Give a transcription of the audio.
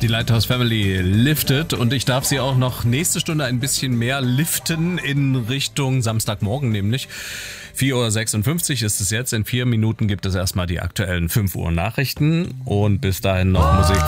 Die Lighthouse Family liftet und ich darf sie auch noch nächste Stunde ein bisschen mehr liften in Richtung Samstagmorgen, nämlich 4.56 Uhr ist es jetzt. In 4 Minuten gibt es erstmal die aktuellen 5 Uhr Nachrichten und bis dahin noch Musik